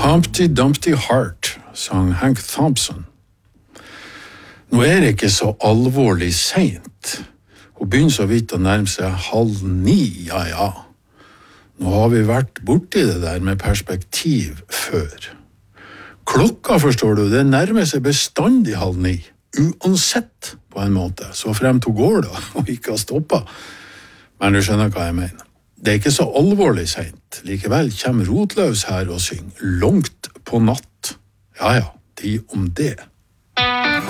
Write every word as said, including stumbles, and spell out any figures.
Humpty Dumpty Heart, sang Hank Thompson. Nå er det ikke så alvorlig sent. Hun begynner så vidt å nærme seg halv ni, ja, ja. Nå har vi vært borti det der med perspektiv før. Klokka, forstår du, det nærmer seg bestandig halv ni. Uansett, på en måte. Så fremt hun går da, og ikke har stoppet. Men du skjønner hva jeg mener. Det er ikke så alvorlig sent. Likevel kommer Rotløs her og synger langt på natt. Ja, ja, de om det.